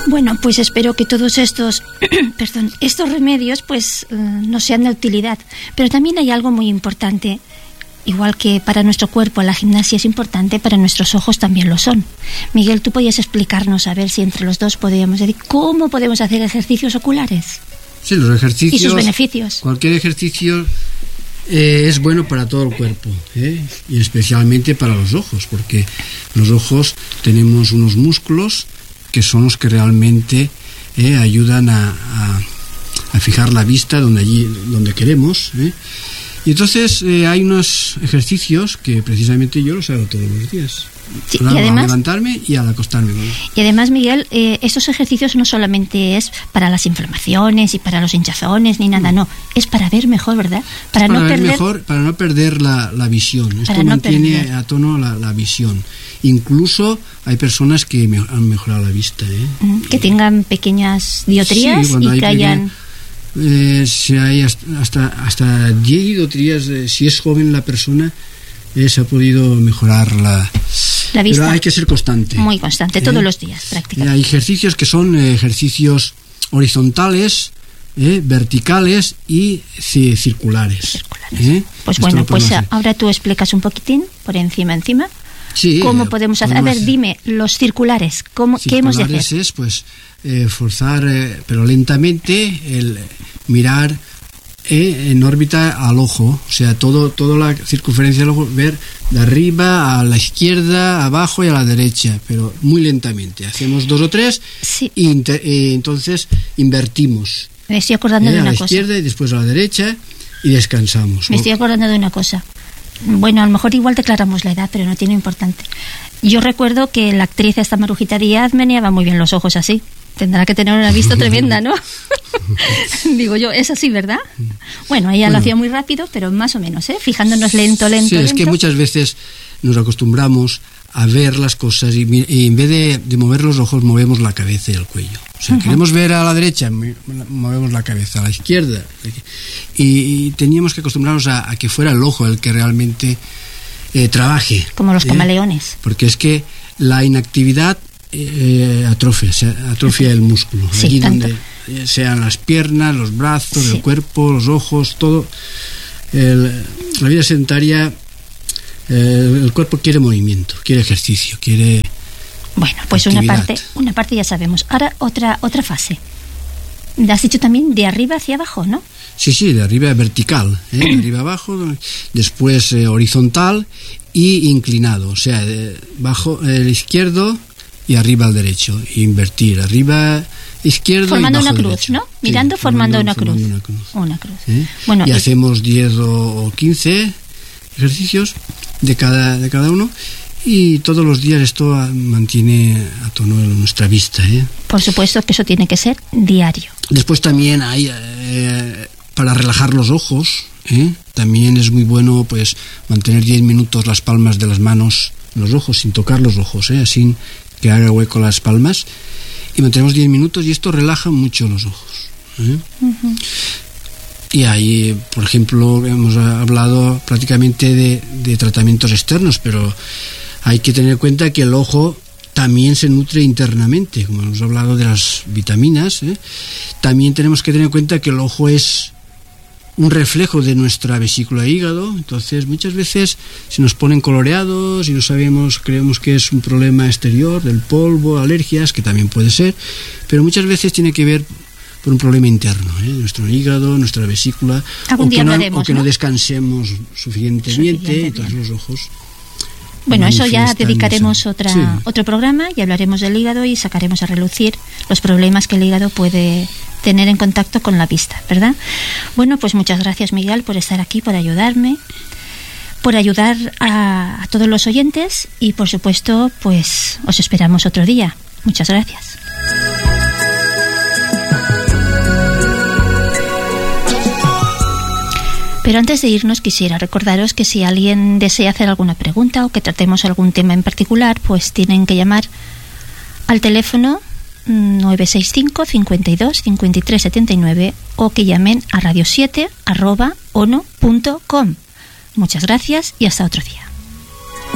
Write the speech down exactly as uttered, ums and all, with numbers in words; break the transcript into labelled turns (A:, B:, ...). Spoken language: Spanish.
A: Bueno, pues espero que todos estos, perdón, estos remedios pues eh, nos sean de utilidad. Pero también hay algo muy importante. Igual que para nuestro cuerpo la gimnasia es importante, para nuestros ojos también lo son. Miguel, ¿tú podías explicarnos, a ver si entre los dos podríamos decir cómo podemos hacer ejercicios oculares?
B: Sí, los ejercicios...
A: Y sus beneficios.
B: Cualquier ejercicio eh, es bueno para todo el cuerpo, ¿eh? Y especialmente para los ojos, porque los ojos tenemos unos músculos que son los que realmente eh, ayudan a, a, a fijar la vista donde, allí, donde queremos, ¿eh? Y entonces eh, hay unos ejercicios que precisamente yo los hago todos los días.
A: Sí,
B: Al,
A: y además,
B: al levantarme y al acostarme. ¿No?
A: Y además, Miguel, eh, estos ejercicios no solamente es para las inflamaciones y para los hinchazones ni nada, no, es para ver mejor, ¿verdad? Para,
B: para
A: no
B: ver
A: perder
B: mejor, para no perder la, la visión. Esto
A: no
B: mantiene
A: perder.
B: a tono la, la visión. Incluso hay personas que me, han mejorado la vista, ¿eh?
A: que tengan pequeñas dioptrías
B: sí,
A: y
B: hay
A: que hayan...
B: Eh, si hay hasta hasta diez dioptrías, eh, si es joven la persona, eh, se ha podido mejorar la,
A: la vista.
B: Pero hay que ser constante.
A: Muy constante,
B: ¿eh?
A: Todos los días, prácticamente.
B: Eh, hay ejercicios que son eh, ejercicios horizontales, eh, verticales y c- circulares.
A: circulares.
B: ¿eh?
A: Pues
B: Esto
A: bueno,
B: lo
A: pues
B: podemos hacer.
A: ahora tú explicas un poquitín, por encima, encima.
B: Sí,
A: ¿Cómo
B: eh,
A: podemos hacer? A ver,
B: hacer.
A: dime, los circulares, ¿cómo, ¿qué hemos de hacer?
B: Circulares es, pues, eh, forzar, eh, pero lentamente, el mirar eh, en órbita al ojo, o sea, todo, toda la circunferencia del ojo, ver de arriba a la izquierda, abajo y a la derecha, pero muy lentamente. Hacemos dos o tres
A: Sí.
B: y inter- eh, entonces invertimos.
A: Me estoy acordando
B: eh,
A: de
B: a
A: una
B: la
A: cosa.
B: izquierda y después a la derecha y descansamos.
A: Me
B: ¿no?
A: estoy acordando de una cosa. Bueno, a lo mejor igual declaramos la edad, pero no tiene importante. Yo recuerdo que la actriz esta Marujita Díaz meneaba muy bien los ojos así. Tendrá que tener una vista tremenda, ¿no? Digo yo, es así, ¿verdad? Bueno, ella
B: Bueno.
A: lo hacía muy rápido, pero más o menos, ¿eh? Fijándonos lento, lento,
B: Sí, es
A: lento.
B: que muchas veces nos acostumbramos a ver las cosas y, mi- y en vez de, de mover los ojos movemos la cabeza y el cuello. O sea,
A: Ujú.
B: queremos ver a la derecha, mi- movemos la cabeza, a la izquierda. Y, y teníamos que acostumbrarnos a, a que fuera el ojo el que realmente eh, trabaje.
A: Como los
B: ¿eh?
A: camaleones.
B: Porque es que la inactividad eh, atrofia, se atrofia el músculo.
A: Sí,
B: Allí
A: tanto.
B: donde eh, sean las piernas, los brazos,
A: Sí.
B: el cuerpo, los ojos, todo. El- la vida sedentaria, eh, el cuerpo quiere movimiento, quiere ejercicio, quiere...
A: Bueno, pues una
B: actividad.
A: parte, una parte ya sabemos. Ahora otra, otra fase. Has dicho también de arriba hacia abajo, ¿no?
B: Sí, sí, de arriba vertical, ¿eh? de arriba abajo, después eh, horizontal y inclinado, o sea, de bajo el izquierdo y arriba al derecho, e invertir, arriba izquierdo
A: Formando
B: y bajo
A: una cruz,
B: derecho.
A: ¿no?
B: Sí,
A: Mirando, formando, una,
B: formando
A: cruz.
B: una cruz.
A: Una cruz.
B: ¿eh?
A: Bueno,
B: y
A: es-
B: hacemos diez o quince ejercicios de cada, de cada uno y todos los días esto ah, mantiene a tono nuestra vista, ¿eh?
A: por supuesto que eso tiene que ser diario.
B: Después también hay eh, para relajar los ojos, ¿eh? También es muy bueno pues mantener diez minutos las palmas de las manos en los ojos sin tocar los ojos, ¿eh? Así que haga hueco las palmas y mantenemos diez minutos y esto relaja mucho los ojos, ¿eh?
A: Ujú.
B: Y ahí, por ejemplo, hemos hablado prácticamente de, de tratamientos externos, pero hay que tener en cuenta que el ojo también se nutre internamente, como hemos hablado de las vitaminas, ¿eh? También tenemos que tener en cuenta que el ojo es un reflejo de nuestra vesícula e hígado, entonces muchas veces se nos ponen coloreados y no sabemos, creemos que es un problema exterior, del polvo, alergias, que también puede ser, pero muchas veces tiene que ver por un problema interno, ¿eh? Nuestro hígado, nuestra vesícula,
A: Algún
B: o que,
A: día
B: no,
A: hablaremos,
B: o que
A: ¿no?
B: no descansemos suficientemente,
A: Suficiente
B: entonces
A: bien.
B: los ojos...
A: Bueno, eso ya
B: manifiestan
A: dedicaremos
B: eso.
A: otra,
B: Sí.
A: otro programa y hablaremos del hígado y sacaremos a relucir los problemas que el hígado puede tener en contacto con la vista, ¿verdad? Bueno, pues muchas gracias, Miguel, por estar aquí, por ayudarme, por ayudar a, a todos los oyentes y, por supuesto, pues os esperamos otro día. Muchas gracias. Pero antes de irnos quisiera recordaros que si alguien desea hacer alguna pregunta o que tratemos algún tema en particular, pues tienen que llamar al teléfono nueve seis cinco, cincuenta y dos, cincuenta y tres setenta y nueve o que llamen a radio siete arroba ono punto com. Muchas gracias y hasta otro día.